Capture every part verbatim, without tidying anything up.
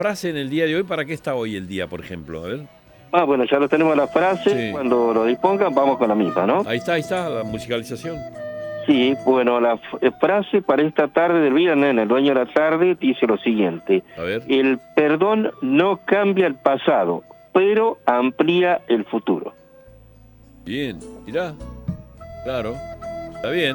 frase en el día de hoy, ¿para qué está hoy el día, por ejemplo? A ver. Ah, bueno, ya lo tenemos la frase, Sí. cuando lo dispongan vamos con la misma, ¿no? Ahí está, ahí está, la musicalización. Sí, bueno, la f- frase para esta tarde del viernes, en el Dueño de la Tarde, dice lo siguiente. A ver. El perdón no cambia el pasado, pero amplía el futuro. Bien, mirá. Claro. Está bien.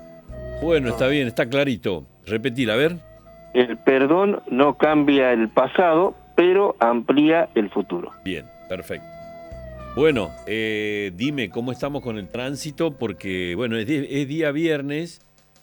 Bueno, está bien, está clarito. Repetir, a ver. El perdón no cambia el pasado, pero amplía el futuro. Bien, perfecto. Bueno, eh, dime cómo estamos con el tránsito, porque, bueno, es, di- es día viernes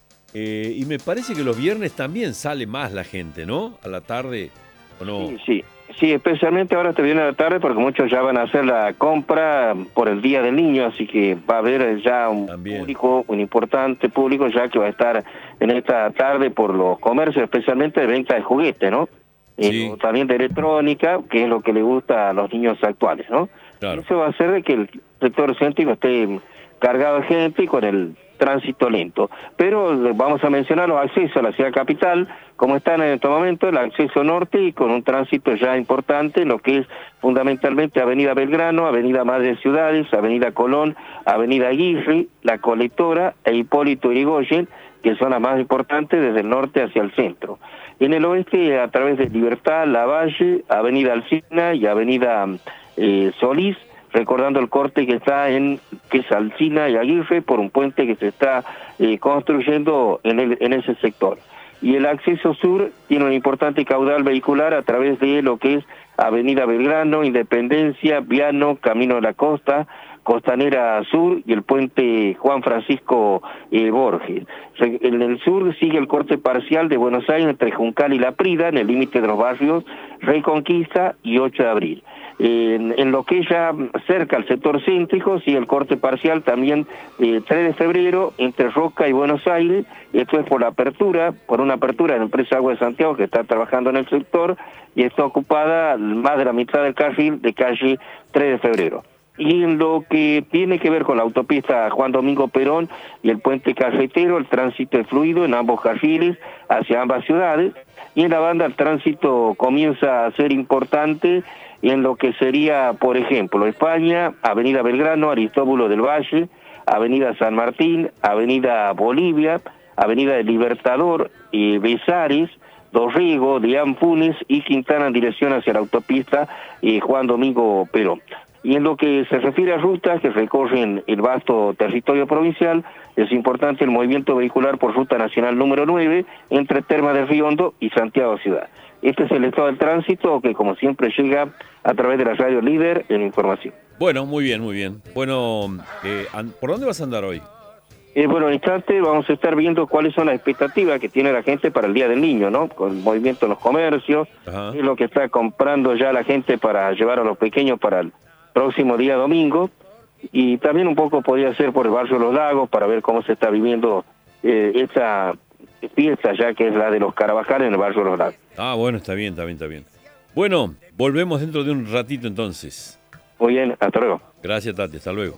eh, y me parece que los viernes también sale más la gente, ¿no? A la tarde, ¿o no? Sí, sí, sí, especialmente ahora te viene a la tarde porque muchos ya van a hacer la compra por el Día del Niño, así que va a haber ya un También. público, un importante público ya que va a estar en esta tarde por los comercios, especialmente de venta de juguetes, ¿no? Sí. Eh, o también de electrónica, que es lo que le gusta a los niños actuales, ¿no? Claro. Eso va a hacer de que el sector céntrico esté cargado de gente y con el tránsito lento. Pero eh, vamos a mencionar los accesos a la ciudad capital, como están en este momento, el acceso norte y con un tránsito ya importante, lo que es fundamentalmente Avenida Belgrano, Avenida Madre Ciudades, Avenida Colón, Avenida Aguirre, La Colectora e Hipólito Yrigoyen, que son las más importantes desde el norte hacia el centro. En el oeste, a través de Libertad, Lavalle, Avenida Alsina y Avenida eh, Solís, recordando el corte que está en que es Alsina y Aguirre por un puente que se está eh, construyendo en, el, en ese sector. Y el acceso sur tiene un importante caudal vehicular a través de lo que es Avenida Belgrano, Independencia, Viano, Camino de la Costa, Costanera Sur y el puente Juan Francisco eh, Borges. Re- En el sur sigue el corte parcial de Buenos Aires entre Juncal y La Prida, en el límite de los barrios Reconquista y ocho de abril. En, en lo que es ya cerca al sector céntrico, sigue el corte parcial también eh, tres de febrero entre Roca y Buenos Aires. Esto es por la apertura, por una apertura de la empresa Agua de Santiago que está trabajando en el sector y está ocupada más de la mitad del carril de calle tres de febrero. Y en lo que tiene que ver con la autopista Juan Domingo Perón y el puente carretero, el tránsito es fluido en ambos carriles hacia ambas ciudades. Y en la banda el tránsito comienza a ser importante en lo que sería, por ejemplo, España, Avenida Belgrano, Aristóbulo del Valle, Avenida San Martín, Avenida Bolivia, Avenida del Libertador, eh, Besares, Dorrego, Deán Funes y Quintana en dirección hacia la autopista eh, Juan Domingo Perón. Y en lo que se refiere a rutas que recorren el vasto territorio provincial, es importante el movimiento vehicular por Ruta Nacional número nueve entre Termas de Río Hondo y Santiago Ciudad. Este es el estado del tránsito que, como siempre, llega a través de la radio líder en información. Bueno, muy bien, muy bien. Bueno, eh, an- ¿por dónde vas a andar hoy? Eh, bueno, en instante vamos a estar viendo cuáles son las expectativas que tiene la gente para el Día del Niño, ¿no? Con el movimiento en los comercios, Ajá. qué es lo que está comprando ya la gente para llevar a los pequeños para el próximo día domingo, y también un poco podría ser por el barrio Los Lagos para ver cómo se está viviendo eh, esta fiesta ya que es la de los Carabajales en el barrio Los Lagos. Ah, bueno, está bien, está bien, está bien. Bueno, volvemos dentro de un ratito entonces. Muy bien, hasta luego. Gracias, Tati, hasta luego.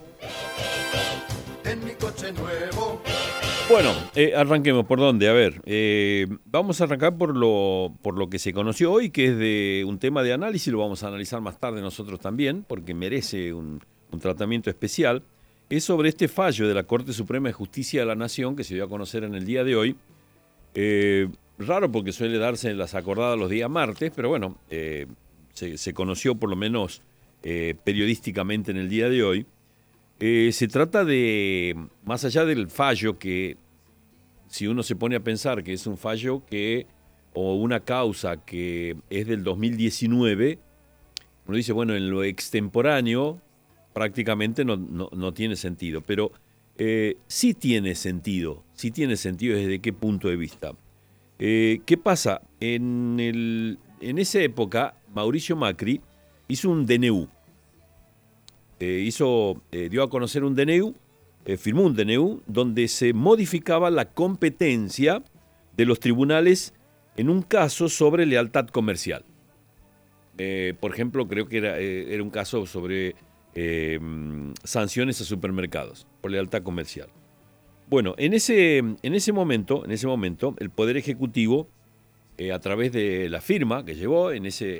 En mi coche nuevo. Bueno, eh, arranquemos. ¿Por dónde? A ver, eh, vamos a arrancar por lo, por lo que se conoció hoy, que es de un tema de análisis, lo vamos a analizar más tarde nosotros también, porque merece un, un tratamiento especial. Es sobre este fallo de la Corte Suprema de Justicia de la Nación, que se dio a conocer en el día de hoy. Eh, raro porque suele darse en las acordadas los días martes, pero bueno, eh, se, se conoció por lo menos eh, periodísticamente en el día de hoy. Eh, se trata de, más allá del fallo que, si uno se pone a pensar que es un fallo que, o una causa que es del dos mil diecinueve, uno dice, bueno, en lo extemporáneo prácticamente no, no, no tiene sentido, pero eh, sí tiene sentido, sí tiene sentido desde qué punto de vista. Eh, ¿Qué pasa? En, el, en esa época, Mauricio Macri hizo un D N U. Eh, hizo, eh, dio a conocer un D N U, eh, firmó un D N U, donde se modificaba la competencia de los tribunales en un caso sobre lealtad comercial. Eh, por ejemplo, creo que era, eh, era un caso sobre eh, sanciones a supermercados por lealtad comercial. Bueno, en ese, en ese momento, en ese momento, el Poder Ejecutivo eh, a través de la firma que llevó en ese